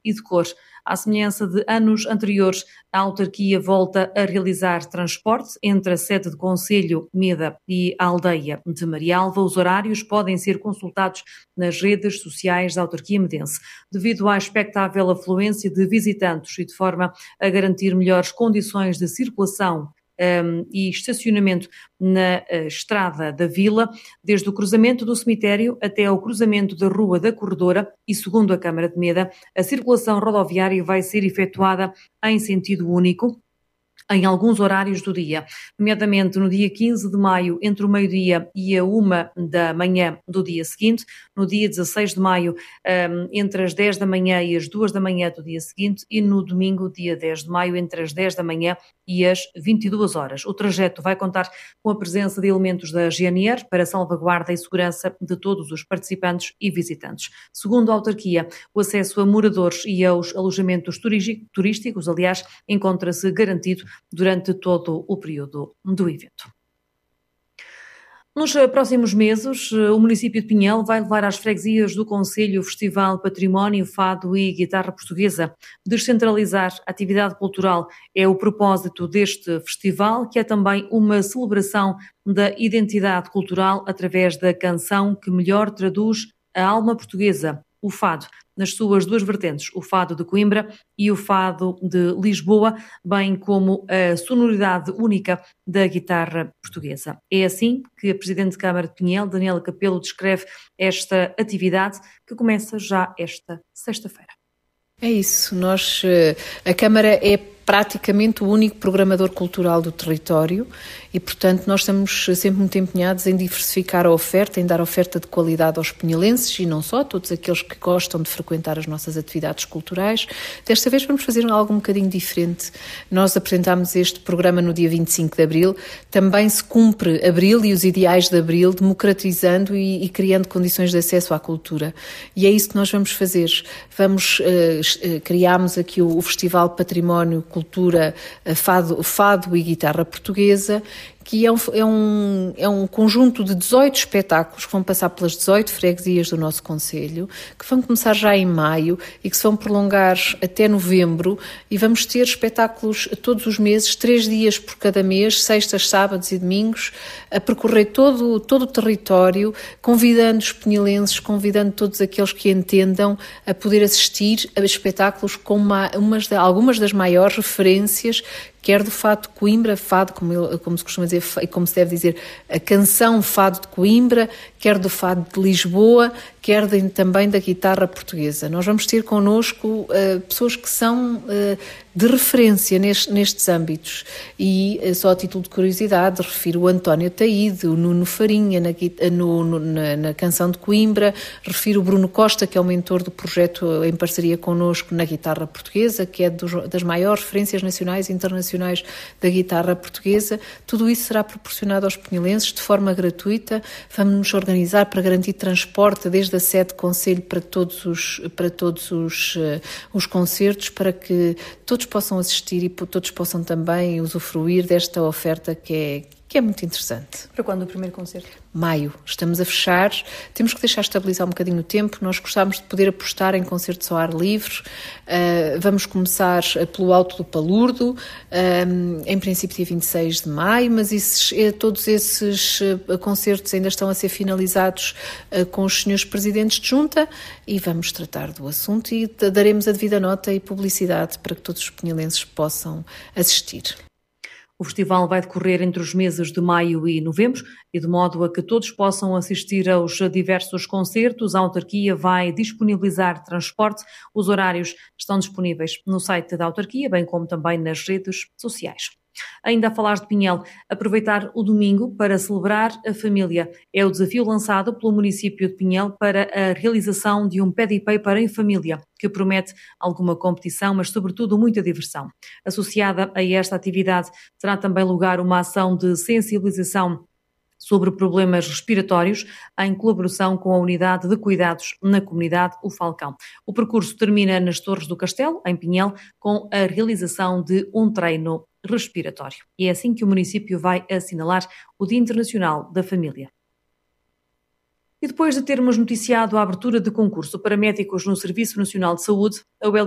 e de cor. À semelhança de anos anteriores, a autarquia volta a realizar transporte entre a sede de concelho, Meda, e a aldeia de Marialva. Os horários podem ser consultados nas redes sociais da autarquia medense. Devido à expectável afluência de visitantes e de forma a garantir melhores condições de circulação e estacionamento na estrada da vila, desde o cruzamento do cemitério até ao cruzamento da Rua da Corredora e, segundo a Câmara de Meda, a circulação rodoviária vai ser efetuada em sentido único em alguns horários do dia, nomeadamente no dia 15 de maio, entre o meio-dia e a 1 da manhã do dia seguinte, no dia 16 de maio, entre as 10 da manhã e as 2 da manhã do dia seguinte, e no domingo, dia 10 de maio, entre as 10 da manhã e as 22 horas. O trajeto vai contar com a presença de elementos da GNR para salvaguarda e segurança de todos os participantes e visitantes. Segundo a autarquia, o acesso a moradores e aos alojamentos turísticos, aliás, encontra-se garantido durante todo o período do evento. Nos próximos meses, o município de Pinhel vai levar às freguesias do concelho o Festival Património, Fado e Guitarra Portuguesa. Descentralizar a atividade cultural é o propósito deste festival, que é também uma celebração da identidade cultural através da canção que melhor traduz a alma portuguesa, o fado, nas suas duas vertentes, o fado de Coimbra e o fado de Lisboa, bem como a sonoridade única da guitarra portuguesa. É assim que a Presidente de Câmara de Pinhel, Daniela Capelo, descreve esta atividade que começa já esta sexta-feira. É isso, a Câmara é praticamente o único programador cultural do território e, portanto, nós estamos sempre muito empenhados em diversificar a oferta, em dar oferta de qualidade aos pinhelenses e não só, todos aqueles que gostam de frequentar as nossas atividades culturais. Desta vez vamos fazer algo um bocadinho diferente. Nós apresentámos este programa no dia 25 de Abril, também se cumpre Abril e os ideais de Abril, democratizando e criando condições de acesso à cultura. E é isso que nós vamos fazer. Criámos aqui o Festival Património, Cultura, Fado e Guitarra Portuguesa, que é um conjunto de 18 espetáculos que vão passar pelas 18 freguesias do nosso concelho, que vão começar já em maio e que se vão prolongar até novembro, e vamos ter espetáculos todos os meses, 3 dias por cada mês, sextas, sábados e domingos, a percorrer todo o território, convidando os pinhelenses, convidando todos aqueles que entendam a poder assistir a espetáculos com algumas das maiores referências, quer do fado de Coimbra, fado, como se costuma dizer, e como se deve dizer, a canção fado de Coimbra, quer do fado de Lisboa, quer também da guitarra portuguesa. Nós vamos ter connosco pessoas que são de referência nestes âmbitos. E, só a título de curiosidade, refiro o António Taíde, o Nuno Farinha na canção de Coimbra, refiro o Bruno Costa, que é o mentor do projeto em parceria connosco na guitarra portuguesa, que é das maiores referências nacionais e internacionais da guitarra portuguesa. Tudo isso será proporcionado aos pinhelenses de forma gratuita. Vamos nos organizar para garantir transporte desde a sede de concelho para todos os concertos, para que todos possam assistir e todos possam também usufruir desta oferta que é muito interessante. Para quando o primeiro concerto? Maio. Estamos a fechar. Temos que deixar estabilizar um bocadinho o tempo. Nós gostávamos de poder apostar em concertos ao ar livre. Vamos começar pelo Alto do Palurdo, em princípio dia 26 de maio, mas todos esses concertos ainda estão a ser finalizados com os senhores presidentes de junta, e vamos tratar do assunto e daremos a devida nota e publicidade para que todos os pinhelenses possam assistir. O festival vai decorrer entre os meses de maio e novembro e, de modo a que todos possam assistir aos diversos concertos, a autarquia vai disponibilizar transporte. Os horários estão disponíveis no site da autarquia, bem como também nas redes sociais. Ainda a falar de Pinhel, aproveitar o domingo para celebrar a família. É o desafio lançado pelo município de Pinhel para a realização de um Paddy Paper em família, que promete alguma competição, mas sobretudo muita diversão. Associada a esta atividade terá também lugar uma ação de sensibilização sobre problemas respiratórios, em colaboração com a Unidade de Cuidados na Comunidade O Falcão. O percurso termina nas Torres do Castelo, em Pinhel, com a realização de um treino respiratório. E é assim que o município vai assinalar o Dia Internacional da Família. E depois de termos noticiado a abertura de concurso para médicos no Serviço Nacional de Saúde, a